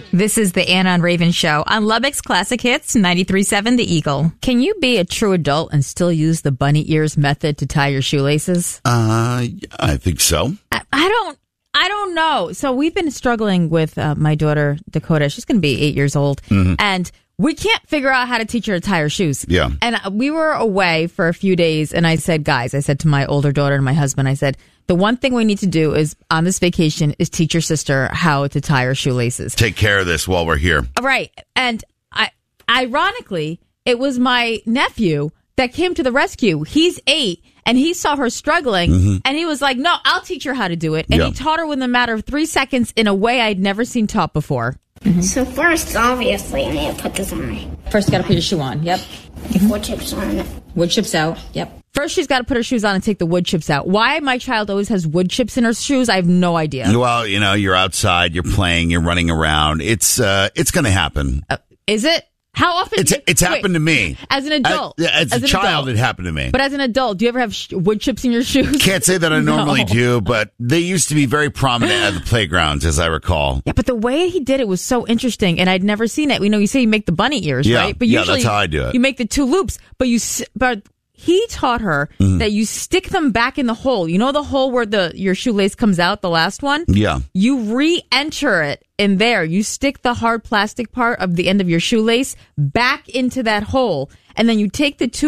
This is the Anna and Raven Show on Lubbock's Classic Hits 93.7 The Eagle. Can you be a true adult and still use the bunny ears method to tie your shoelaces? I think so. I don't know. So we've been struggling with my daughter, Dakota. She's going to be 8 years old. And we can't figure out how to teach her to tie her shoes. Yeah. And we were away for a few days, and I said to my older daughter and my husband, I said, the one thing we need to do is on this vacation is teach your sister how to tie her shoelaces. Take care of this while we're here. Right. And ironically, it was my nephew that came to the rescue. He's 8, and he saw her struggling, and he was like, no, I'll teach her how to do it. And he taught her within a matter of 3 seconds in a way I'd never seen taught before. So first, obviously, I need to put this on. First, got to put your shoe on. Yep. Wood chips on. Wood chips out. Yep. First, she's got to put her shoes on and take the wood chips out. Why my child always has wood chips in her shoes, I have no idea. Well, you're outside, you're playing, you're running around. It's going to happen. Is it? How often? It's happened to me. As an adult. As a child, it happened to me. But as an adult, do you ever have wood chips in your shoes? Can't say that I normally do, but they used to be very prominent at the playgrounds, as I recall. Yeah, but the way he did it was so interesting, and I'd never seen it. You say you make the bunny ears, right? But usually, that's how I do it. You make the 2 loops, but he taught her that you stick them back in the hole. You know the hole where your shoelace comes out, the last one? Yeah. You re-enter it in there. You stick the hard plastic part of the end of your shoelace back into that hole, and then you take the 2